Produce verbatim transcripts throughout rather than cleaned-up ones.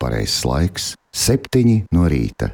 pareizais laiks - septiņi no rīta.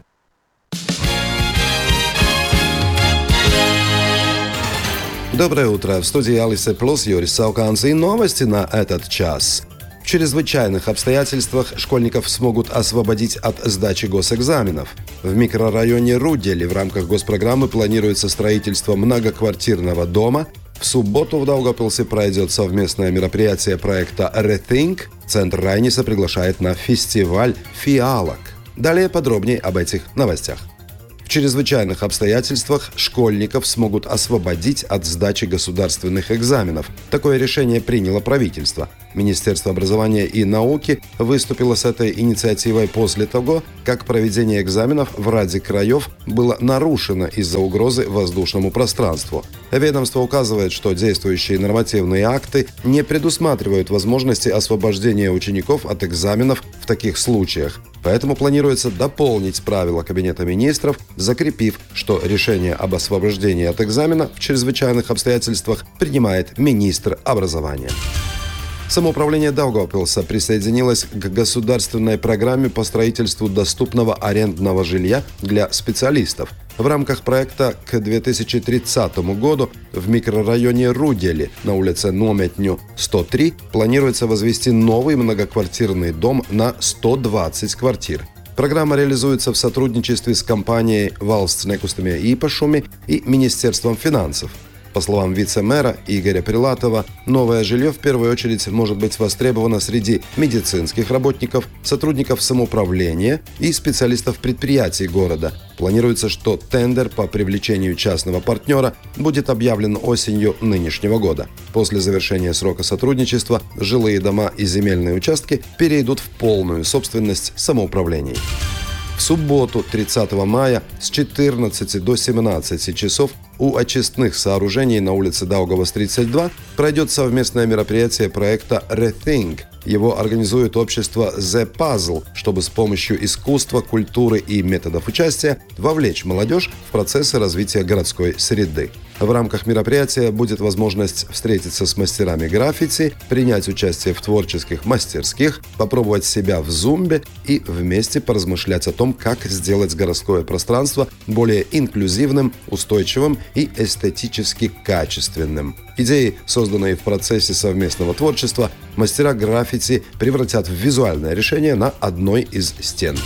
Доброе утро! В студии Алисе Плюс Юрий Сауканс и новости на этот час. В чрезвычайных обстоятельствах школьников смогут освободить от сдачи госэкзаменов. В микрорайоне Рудели в рамках госпрограммы планируется строительство многоквартирного дома. В субботу в Даугавпилсе пройдет совместное мероприятие проекта Rethink. Центр Райниса приглашает на фестиваль «Фиалок». Далее подробнее об этих новостях. В чрезвычайных обстоятельствах школьников смогут освободить от сдачи государственных экзаменов. Такое решение приняло правительство. Министерство образования и науки выступило с этой инициативой после того, как проведение экзаменов в ряде краев было нарушено из-за угрозы воздушному пространству. Ведомство указывает, что действующие нормативные акты не предусматривают возможности освобождения учеников от экзаменов в таких случаях. Поэтому планируется дополнить правила Кабинета министров, закрепив, что решение об освобождении от экзамена в чрезвычайных обстоятельствах принимает министр образования. Самоуправление Даугавпилса присоединилось к государственной программе по строительству доступного арендного жилья для специалистов. В рамках проекта к две тысячи тридцатому году в микрорайоне Рудели на улице Нометню сто три планируется возвести новый многоквартирный дом на сто двадцать квартир. Программа реализуется в сотрудничестве с компанией «Valsts nekustamie īpašumi» и Министерством финансов. По словам вице-мэра Игоря Прилатова, новое жилье в первую очередь может быть востребовано среди медицинских работников, сотрудников самоуправления и специалистов предприятий города. Планируется, что тендер по привлечению частного партнера будет объявлен осенью нынешнего года. После завершения срока сотрудничества жилые дома и земельные участки перейдут в полную собственность самоуправлений. В субботу, тридцатого мая, с четырнадцати до семнадцати часов у очистных сооружений на улице Даугавас тридцать два пройдет совместное мероприятие проекта Rethink. Его организует общество The Puzzle, чтобы с помощью искусства, культуры и методов участия вовлечь молодежь в процессы развития городской среды. В рамках мероприятия будет возможность встретиться с мастерами граффити, принять участие в творческих мастерских, попробовать себя в зумбе и вместе поразмышлять о том, как сделать городское пространство более инклюзивным, устойчивым и эстетически качественным. Идеи, созданные в процессе совместного творчества, мастера граффити превратят в визуальное решение на одной из стен.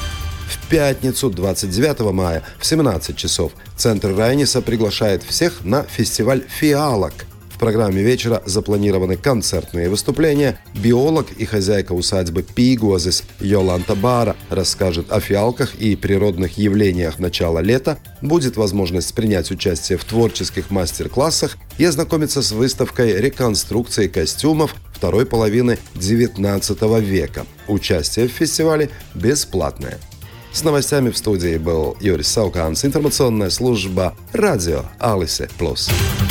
В пятницу, двадцать девятого мая, в семнадцать часов Центр Райниса приглашает всех на фестиваль «Фиалок». В программе вечера запланированы концертные выступления. Биолог и хозяйка усадьбы Пигозис Йоланта Бара расскажет о фиалках и природных явлениях начала лета. Будет возможность принять участие в творческих мастер-классах и ознакомиться с выставкой реконструкции костюмов второй половины девятнадцатого века. Участие в фестивале бесплатное. С новостями в студии был Юрий Сауканс, информационная служба радио Алисе Плюс.